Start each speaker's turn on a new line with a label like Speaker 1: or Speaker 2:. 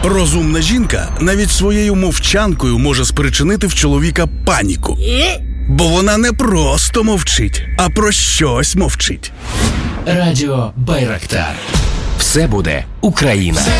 Speaker 1: Розумна жінка навіть своєю мовчанкою може спричинити в чоловіка паніку. Бо вона не просто мовчить, а про щось мовчить.
Speaker 2: Радіо Байрактар. Все буде Україна.